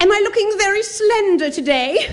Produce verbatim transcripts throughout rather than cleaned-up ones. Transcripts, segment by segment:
Am I looking very slender today?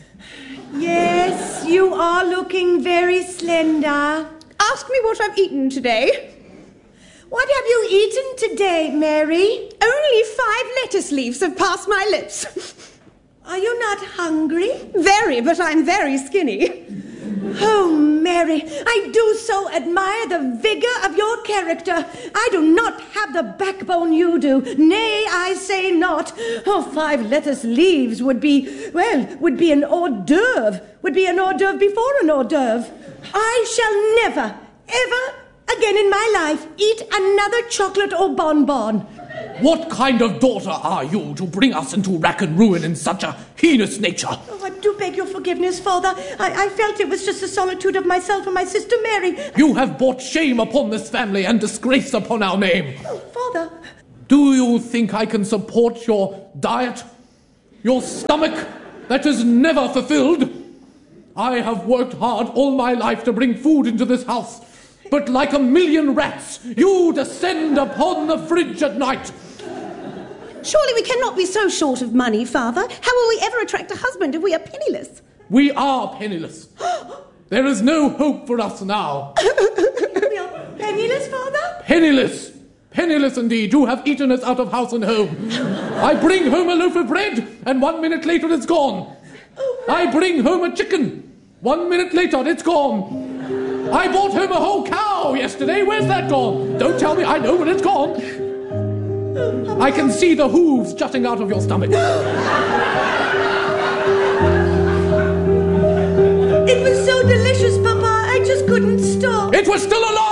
Yes, you are looking very slender. Ask me what I've eaten today. What have you eaten today, Mary? Only five lettuce leaves have passed my lips. Are you not hungry? Very, but I'm very skinny. Oh, Mary, I do so admire the vigour of your character. I do not have the backbone you do. Nay, I say not. Oh, five lettuce leaves would be, well, would be an hors d'oeuvre. Would be an hors d'oeuvre before an hors d'oeuvre. I shall never, ever again in my life eat another chocolate or bonbon. What kind of daughter are you to bring us into rack and ruin in such a heinous nature? Oh, I do beg your forgiveness, Father. I, I felt it was just the solitude of myself and my sister Mary. You have brought shame upon this family and disgrace upon our name. Oh, Father. Do you think I can support your diet? Your stomach that is never fulfilled? I have worked hard all my life to bring food into this house. But like a million rats, you descend upon the fridge at night. Surely we cannot be so short of money, Father. How will we ever attract a husband if we are penniless? We are penniless. There is no hope for us now. We are penniless, Father? Penniless. Penniless indeed. You have eaten us out of house and home. I bring home a loaf of bread, and one minute later it's gone. I bring home a chicken. One minute later it's gone. I brought home a whole cow yesterday. Where's that gone? Don't tell me. I know where it's gone. I can see the hooves jutting out of your stomach. It was so delicious, Papa. I just couldn't stop. It was still alive.